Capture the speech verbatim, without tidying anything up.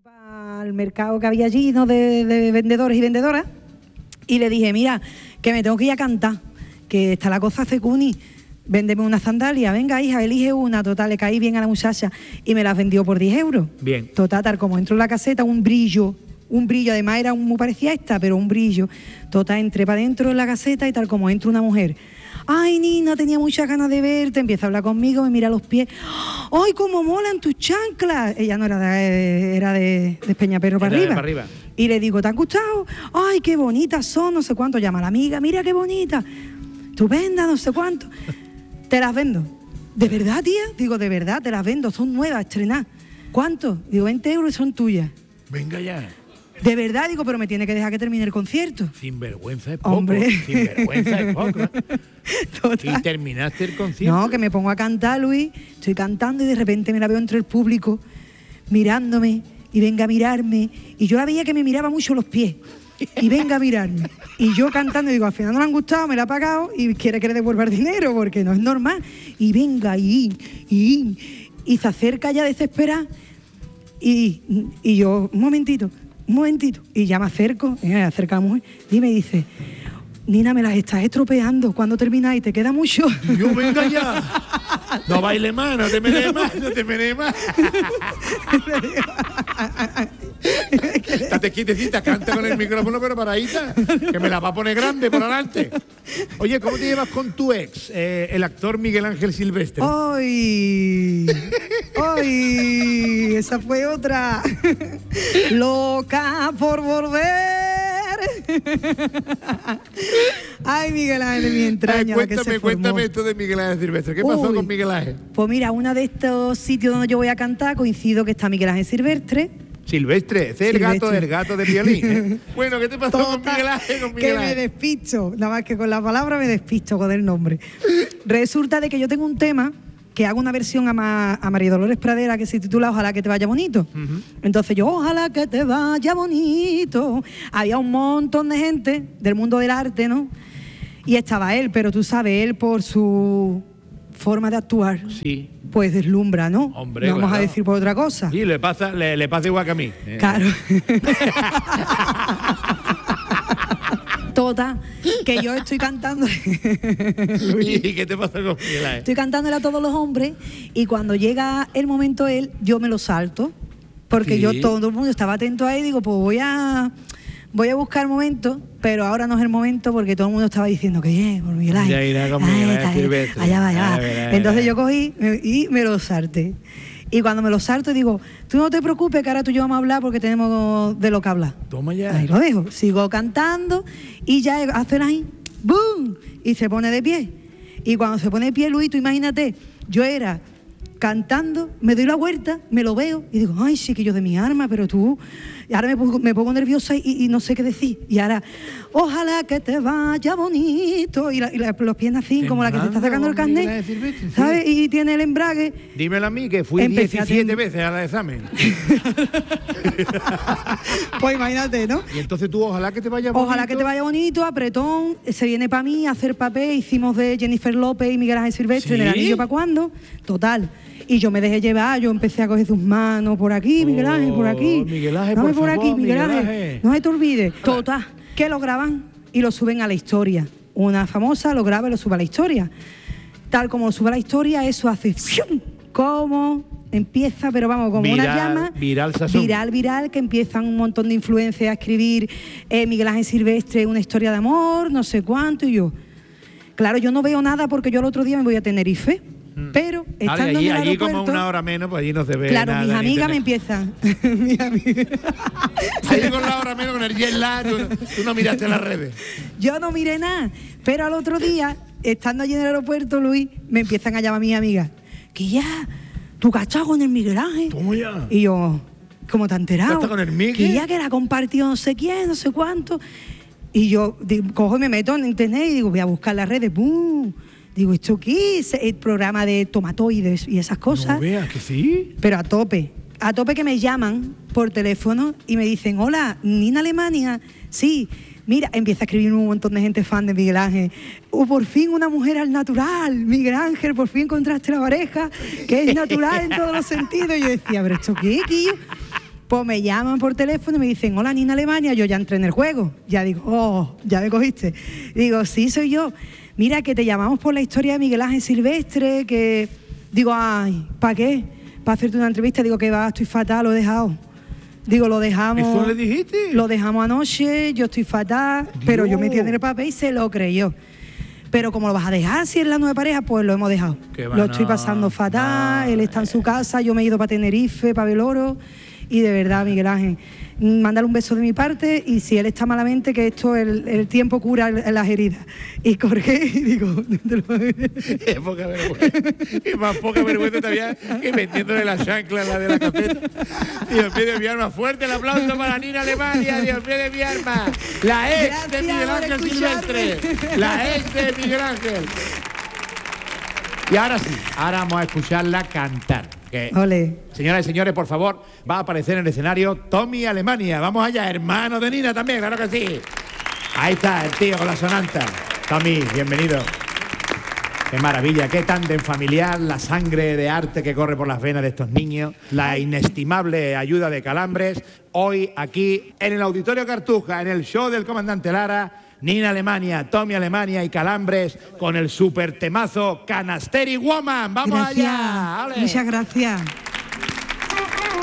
para el mercado que había allí, ¿no? de, de vendedores y vendedoras, y le dije, mira, que me tengo que ir a cantar, que está la cosa fecuni, véndeme una sandalia, venga hija, elige una. Total, le caí bien a la muchacha y me las vendió por diez euros. Bien. Total, tal como entro en la caseta, un brillo, un brillo, además era muy parecida a esta, pero un brillo. Total, entré para adentro en la caseta y tal como entra una mujer. Ay, Nina, tenía muchas ganas de verte. Empieza a hablar conmigo, me mira los pies. Ay, cómo molan tus chanclas. Ella no era de, era de, de Peñaperro para arriba. para arriba. Y le digo, ¿te han gustado? Ay, qué bonitas son, no sé cuánto. Llama a la amiga, mira qué bonita. Estupenda, no sé cuánto. Te las vendo. ¿De verdad, tía? Digo, de verdad, te las vendo. Son nuevas, estrenadas. ¿Cuánto? Digo, veinte euros y son tuyas. Venga ya. De verdad, digo, pero me tiene que dejar que termine el concierto. Sin vergüenza es poco. Hombre. Sin vergüenza es poco. Total. Y terminaste el concierto. No, que me pongo a cantar, Luis. Estoy cantando y de repente me la veo entre el público, mirándome, y venga a mirarme. Y yo la veía que me miraba mucho los pies. Y venga a mirarme. Y yo cantando, digo, al final no le han gustado, me la ha pagado y quiere que le devuelva el dinero, porque no es normal. Y venga, y, y, y se acerca ya desesperada. Y, y yo, un momentito, un momentito. Y ya me acerco, me acerca la mujer, y me dice, Nina, me las estás estropeando. ¿Cuándo termináis? ¿Te queda mucho? Y yo, venga ya. No baile más, no te menees más, no te menees más. Estate quietecita, canta con el micrófono, pero paradita, que me la va a poner grande por adelante. Oye, ¿cómo te llevas con tu ex, eh, el actor Miguel Ángel Silvestre? ¡Ay! ¡Ay! Esa fue otra. Loca por volver. Ay, Miguel Ángel, mi entraña. Ay, cuéntame, la que se cuéntame formó. esto de Miguel Ángel Silvestre. ¿Qué pasó Uy. con Miguel Ángel? Pues mira, uno de estos sitios donde yo voy a cantar, coincido que está Miguel Ángel Silvestre. Silvestre, ese es el gato, Silvestre. el gato de violín. ¿eh? Bueno, ¿qué te pasó con Total, Miguel Ángel? Con que Miguel me Ángel? despisto, nada más que con la palabra me despisto con el nombre. Resulta de que yo tengo un tema que hago una versión a, Ma, a María Dolores Pradera que se titula Ojalá que te vaya bonito. Uh-huh. Entonces yo, ojalá que te vaya bonito. Había un montón de gente del mundo del arte, ¿no? Y estaba él, pero tú sabes, él por su forma de actuar, sí, pues deslumbra, ¿no? Hombre, no vamos claro. a decir por otra cosa. Sí, le pasa, le, le pasa igual que a mí. Eh. Claro. Toda, que yo estoy cantando. ¿Y qué te pasa con Miguel Ángel? Estoy cantándole a todos los hombres y cuando llega el momento él, yo me lo salto. Porque ¿Sí? yo, todo el mundo estaba atento ahí y digo, pues voy a voy a buscar momento, pero ahora no es el momento porque todo el mundo estaba diciendo que bien, por Miguel Ángel. Ya irá con Miguel Ángel Silvestre. Allá va, allá va. A ver, a ver, Entonces a ver. yo cogí y me lo salté. Y cuando me lo salto digo, tú no te preocupes que ahora tú y yo vamos a hablar porque tenemos de lo que hablar. Toma ya. Ahí lo dejo. Sigo cantando y ya hacen ahí, ¡boom! Y se pone de pie. Y cuando se pone de pie, Luis, tú imagínate, yo era cantando, me doy la vuelta, me lo veo y digo, ay, sí que yo de mi arma, pero tú... Y ahora me pongo, me pongo nerviosa y, y no sé qué decir. Y ahora, ojalá que te vaya bonito. Y, la, y la, los pies así, como la que se está sacando el carnet, ¿sabes? Y tiene el embrague. Dímelo a mí, que fui Empecé diecisiete a ten- veces al examen. Pues imagínate, ¿no? Y entonces tú, ojalá que te vaya bonito. Ojalá que te vaya bonito, apretón, se viene para mí a hacer papel, hicimos de Jennifer López y Miguel Ángel Silvestre, ¿Sí? ¿En el anillo para cuándo? Total. Y yo me dejé llevar, yo empecé a coger sus manos por aquí, Miguel Ángel, por aquí. Oh, Miguel Ángel, Dame por por favor, aquí, Miguel Miguel Ángel. Ángel. No se te olvide. Total, que lo graban y lo suben a la historia. Una famosa lo graba y lo sube a la historia. Tal como lo sube a la historia, eso hace ¡fium! Como empieza, pero vamos, como Viral, una llama. viral sazón. Viral, viral, que empiezan un montón de influencias a escribir eh, Miguel Ángel Silvestre, una historia de amor, no sé cuánto, y yo. Claro, yo no veo nada porque yo el otro día me voy a Tenerife. Pero estando Vale, allí, en el allí como aeropuerto, una hora menos, pues allí no se ve claro, nada. mis ni amigas me internet. empiezan. mis amigas. Ahí con la hora menos, con el jet lag, tú, tú no miraste las redes. Yo no miré nada, pero al otro día, estando allí en el aeropuerto, Luis, me empiezan a llamar mis amigas. Que ya, tu cachado con el Miguel Ángel. ¿Cómo ya? Y yo, ¿cómo te has enterado? ¿Estás con el Miguel? Que ya que la compartió no sé quién, no sé cuánto. Y yo digo, cojo y me meto en internet y digo, voy a buscar las redes. ¡Bum! Digo, ¿esto qué es? El programa de tomatoides y esas cosas. No veas que sí. Pero a tope. A tope que me llaman por teléfono y me dicen, hola, Nina Alemania. Sí, mira, empieza a escribir un montón de gente fan de Miguel Ángel. Oh, por fin una mujer al natural. Miguel Ángel, por fin encontraste la pareja que es natural en todos los sentidos. Y yo decía, ¿pero esto qué, tío? Pues me llaman por teléfono y me dicen, hola Nina Alemania, yo ya entré en el juego. Ya digo, oh, ya me cogiste. Digo, sí, soy yo. Mira, que te llamamos por la historia de Miguel Ángel Silvestre, que... Digo, ay, ¿para qué? Para hacerte una entrevista. Digo, que va, estoy fatal, lo he dejado. Digo, lo dejamos... ¿Eso le dijiste? Lo dejamos anoche, yo estoy fatal, Dios. Pero yo metí en el papel y se lo creyó. Pero como lo vas a dejar si es la nueva pareja, pues lo hemos dejado. Lo estoy pasando fatal, no, él está en su casa, yo me he ido para Tenerife, para Beloro, y de verdad, Miguel Ángel, mándale un beso de mi parte, y si él está malamente, que esto, el, el tiempo cura el, las heridas. Y colgué y digo... Es poca vergüenza. Y más poca vergüenza todavía que metiéndole la chancla a la de la cafeta. Dios mío de mi arma. Fuerte el aplauso para Nina Alemania. Dios mío de mi arma. La ex Gracias de Miguel Ángel Silvestre. La ex de Miguel Ángel. Y ahora sí, ahora vamos a escucharla cantar. Que, Olé. Señoras y señores, por favor, va a aparecer en el escenario Tommy Alemania. Vamos allá, hermano de Nina también, claro que sí. Ahí está el tío con la sonanta. Tommy, bienvenido. Qué maravilla, qué tándem familiar, la sangre de arte que corre por las venas de estos niños, la inestimable ayuda de Calambres. Hoy aquí en el Auditorio Cartuja, en el show del comandante Lara, Nina Alemania, Tommy Alemania y Calambres con el super temazo Canasteri Woman. ¡Vamos gracias. allá! ¡Ale! Muchas gracias.